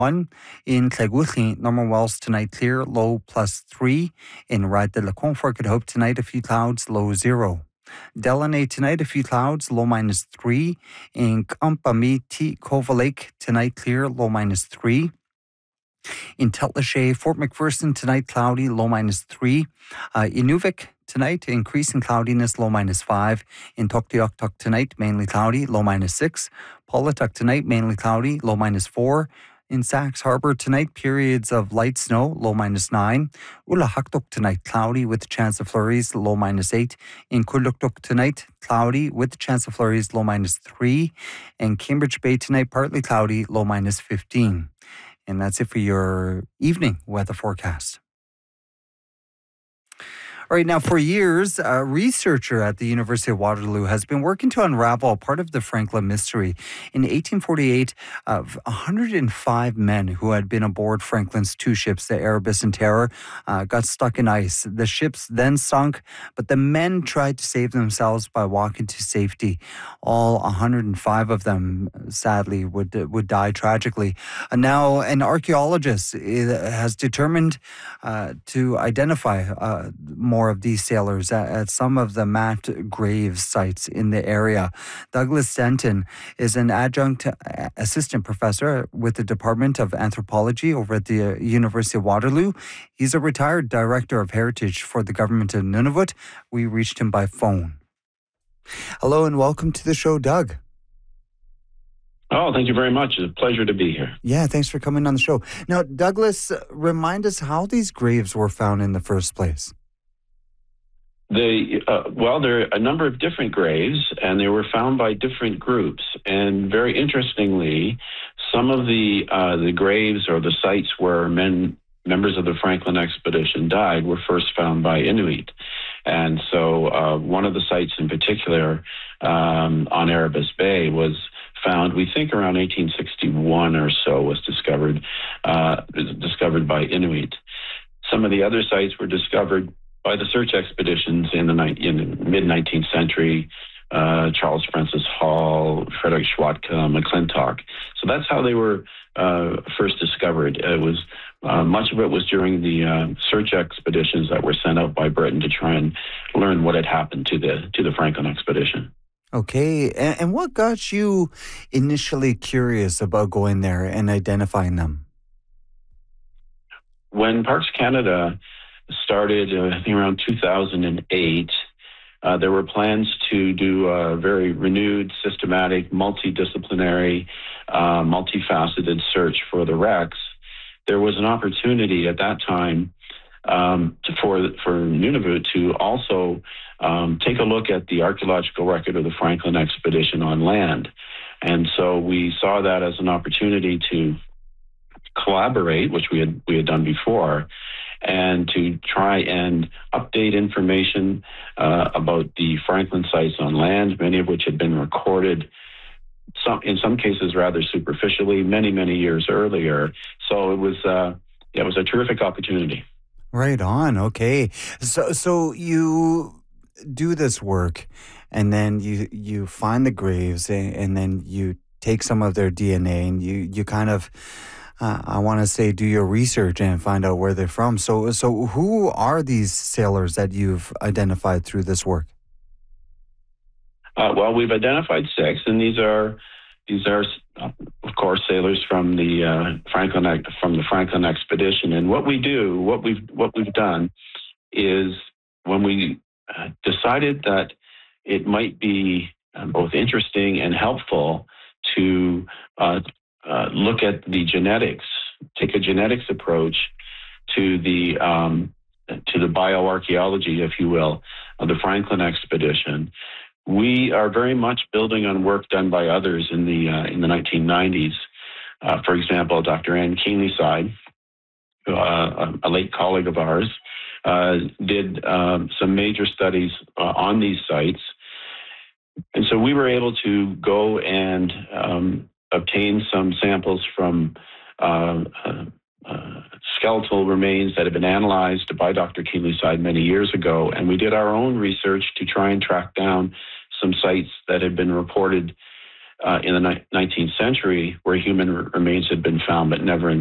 1. In Clegwilly, normal wells tonight clear, low +3. In Rad de la Confort, Hope tonight a few clouds, low 0. Delaney tonight a few clouds, low -3. In Campamiti, Cova Lake tonight clear, low -3. In Teltlashay, Fort McPherson tonight cloudy, low -3. Inuvik tonight increasing cloudiness, low -5. In Tuktoyaktuk tonight mainly cloudy, low -6. Polituck tonight mainly cloudy, low -4. In Sachs Harbor tonight, periods of light snow, low -9. Ulahaktuk tonight, cloudy with chance of flurries, low -8. In Kuluktuk tonight, cloudy with chance of flurries, low -3. And Cambridge Bay tonight, partly cloudy, low -15. And that's it for your evening weather forecast. All right, now for years, a researcher at the University of Waterloo has been working to unravel part of the Franklin mystery. In 1848, 105 men who had been aboard Franklin's two ships, the Erebus and Terror, got stuck in ice. The ships then sunk, but the men tried to save themselves by walking to safety. All 105 of them, sadly, would die tragically. And now an archaeologist has determined to identify more of these sailors at some of the mapped grave sites in the area. Douglas Stanton is an adjunct assistant professor with the Department of Anthropology over at the University of Waterloo. He's a retired director of heritage for the government of Nunavut. We reached him by phone. Hello and welcome to the show, Doug. Oh, thank you very much. It's a pleasure to be here. Yeah, thanks for coming on the show. Now, Douglas, remind us how these graves were found in the first place. There are a number of different graves, and they were found by different groups. And very interestingly, some of the graves or the sites where members of the Franklin expedition died were first found by Inuit. And so one of the sites in particular on Erebus Bay was found, we think around 1861 or so, was discovered by Inuit. Some of the other sites were discovered by the search expeditions in the mid-19th century, Charles Francis Hall, Frederick Schwatka, McClintock. So that's how they were first discovered. It was much of it was during the search expeditions that were sent out by Britain to try and learn what had happened to the Franklin expedition. Okay, and what got you initially curious about going there and identifying them? When Parks Canada started, I think around 2008, there were plans to do a very renewed, systematic, multidisciplinary, multifaceted search for the wrecks. There was an opportunity at that time for Nunavut to also take a look at the archaeological record of the Franklin expedition on land. And so we saw that as an opportunity to collaborate, which we had done before, and to try and update information about the Franklin sites on land, many of which had been recorded, in some cases rather superficially, many, many years earlier. So it was a terrific opportunity. Right on. Okay. So you do this work, and then you find the graves, and then you take some of their DNA, and you kind of, I want to say, do your research and find out where they're from. So who are these sailors that you've identified through this work? Well, we've identified 6, and these are of course sailors from the Franklin expedition. And what we've done is, when we decided that it might be both interesting and helpful to look at the genetics, take a genetics approach to the bioarchaeology, if you will, of the Franklin expedition. We are very much building on work done by others in the 1990s. For example, Dr. Anne Keenlyside, a late colleague of ours, did some major studies on these sites. And so we were able to go and obtain some samples from skeletal remains that had been analyzed by Dr. Keenlyside many years ago. And we did our own research to try and track down some sites that had been reported in the 19th century where human remains had been found, but never in